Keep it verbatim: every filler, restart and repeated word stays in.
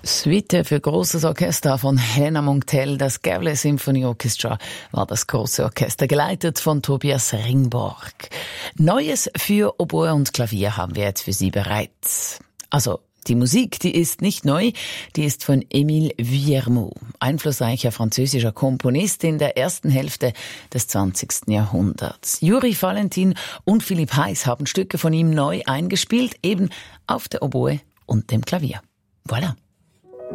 Suite für großes Orchester von Helena Munktell. Das Gävle Symphony Orchestra war das große Orchester, geleitet von Tobias Ringborg. Neues für Oboe und Klavier haben wir jetzt für Sie bereit. Also, die Musik, die ist nicht neu, die ist von Émile Vuillermoz, einflussreicher französischer Komponist in der ersten Hälfte des zwanzigsten Jahrhunderts. Juri Valentin und Philipp Heiss haben Stücke von ihm neu eingespielt, eben auf der Oboe und dem Klavier. Voilà.